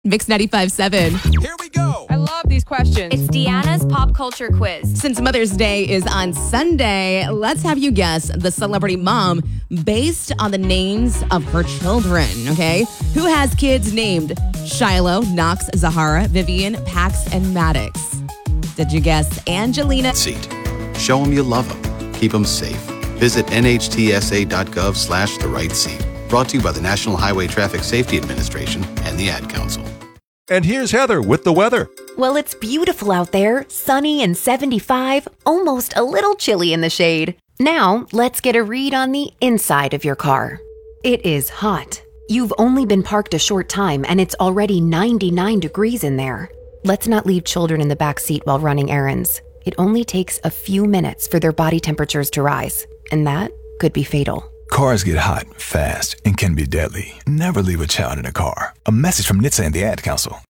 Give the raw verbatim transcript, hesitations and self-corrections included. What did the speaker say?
Mix ninety-five point seven. Here we go. I love these questions. It's Deanna's pop culture quiz. Since Mother's Day is on Sunday, let's have you guess the celebrity mom based on the names of her children, okay? Who has kids named Shiloh, Knox, Zahara, Vivian, Pax, and Maddox? Did you guess Angelina? Seat. Show them you love them. Keep them safe. Visit nhtsa.gov slash the right seat. Brought to you by the National Highway Traffic Safety Administration and the Ad Council. And here's Heather with the weather. Well, it's beautiful out there, sunny and seventy-five, almost a little chilly in the shade. Now, let's get a read on the inside of your car. It is hot. You've only been parked a short time and it's already ninety-nine degrees in there. Let's not leave children in the back seat while running errands. It only takes a few minutes for their body temperatures to rise, and that could be fatal. Cars get hot, fast, and can be deadly. Never leave a child in a car. A message from N H T S A and the Ad Council.